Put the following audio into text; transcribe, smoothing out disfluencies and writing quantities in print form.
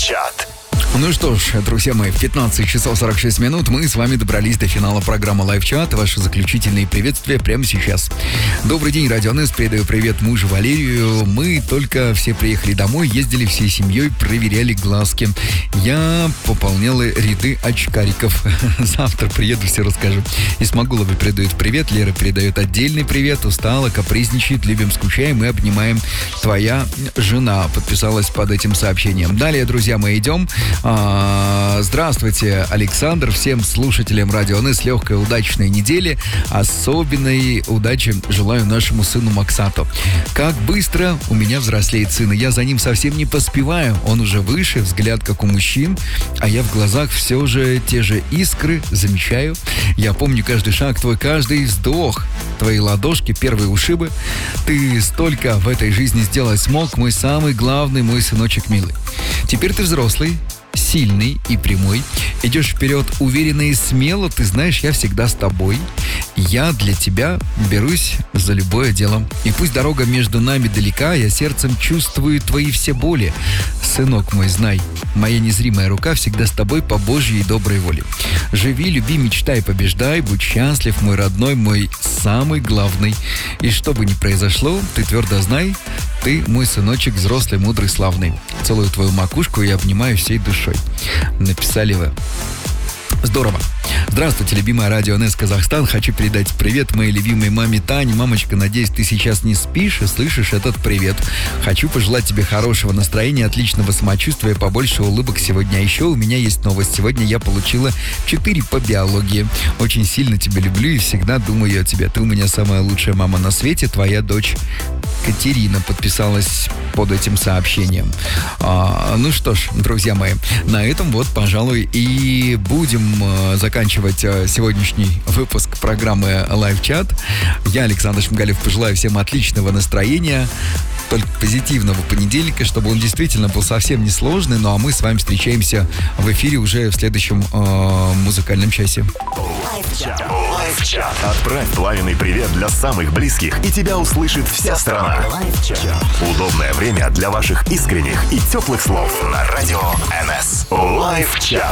Лайв-чат. Ну что ж, друзья мои, в 15 часов 46 минут мы с вами добрались до финала программы Лайв-чат. Ваши заключительные приветствия прямо сейчас. Добрый день, Радио НС. Передаю привет мужу Валерию. Мы только все приехали домой, ездили всей семьей, проверяли глазки. Я пополняла ряды очкариков. Завтра приеду, все расскажу. Исмагулова передает привет, Лера передает отдельный привет. Устала, капризничает, любим, скучаем и обнимаем. Твоя жена подписалась под этим сообщением. Далее, друзья, мы идем. Здравствуйте, Александр. Всем слушателям Радио НС легкой, удачной недели. Особенной удачи желаю нашему сыну Максату. Как быстро у меня взрослеет сын, и я за ним совсем не поспеваю. Он уже выше, взгляд как у мужчин, а я в глазах все же те же искры замечаю. Я помню каждый шаг твой, каждый вздох, твои ладошки, первые ушибы. Ты столько в этой жизни сделать смог, мой самый главный, мой сыночек милый. Теперь ты взрослый, сильный и прямой. Идешь вперед уверенно и смело. Ты знаешь, я всегда с тобой. Я для тебя берусь за любое дело. И пусть дорога между нами далека, я сердцем чувствую твои все боли. Сынок мой, знай, моя незримая рука всегда с тобой по Божьей доброй воле. Живи, люби, мечтай, побеждай. Будь счастлив, мой родной, мой самый главный. И что бы ни произошло, ты твердо знай, ты мой сыночек, взрослый, мудрый, славный. Целую твою макушку и обнимаю всей душой. Написали вы. Здорово. Здравствуйте, любимая Радио НС Казахстан. Хочу передать привет моей любимой маме Тане. Мамочка, надеюсь, ты сейчас не спишь и слышишь этот привет. Хочу пожелать тебе хорошего настроения, отличного самочувствия, побольше улыбок сегодня. А еще у меня есть новость. Сегодня я получила 4 по биологии. Очень сильно тебя люблю и всегда думаю о тебе. Ты у меня самая лучшая мама на свете. Твоя дочь Катерина подписалась под этим сообщением. Ну что ж, друзья мои, на этом вот, пожалуй, и будем заканчивать сегодняшний выпуск программы Лайв-чат. Я, Александр Шмигалев, пожелаю всем отличного настроения, только позитивного понедельника, чтобы он действительно был совсем несложный. Ну а мы с вами встречаемся в эфире уже в следующем музыкальном часе. Лайв-чат. Отправь пламенный привет для самых близких, и тебя услышит вся страна. Удобное время для ваших искренних и теплых слов на Радио НС. Лайв-чат.